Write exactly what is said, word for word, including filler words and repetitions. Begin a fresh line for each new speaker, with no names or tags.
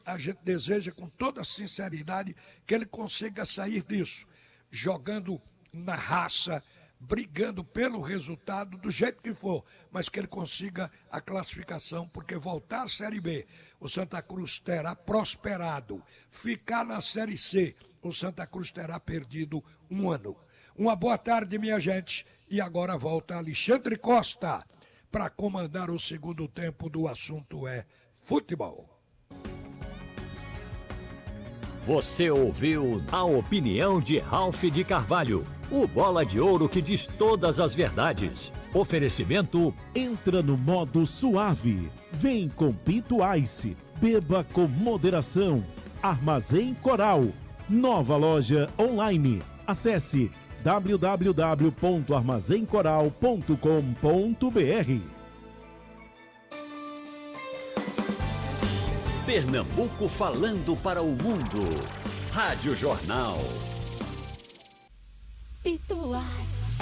a gente deseja com toda sinceridade que ele consiga sair disso, jogando na raça, brigando pelo resultado, do jeito que for, mas que ele consiga a classificação, porque voltar à Série B, o Santa Cruz terá prosperado. Ficar na Série C, o Santa Cruz terá perdido um ano. Uma boa tarde, minha gente, e agora volta Alexandre Costa para comandar o segundo tempo do Assunto é Futebol.
Você ouviu a opinião de Ralph de Carvalho, o bola de ouro que diz todas as verdades. Oferecimento:
entra no modo suave. Vem com Pinto Ice. Beba com moderação. Armazém Coral. Nova loja online. Acesse w w w ponto armazém coral ponto com ponto b r.
Pernambuco falando para o mundo. Rádio Jornal.
Pituás.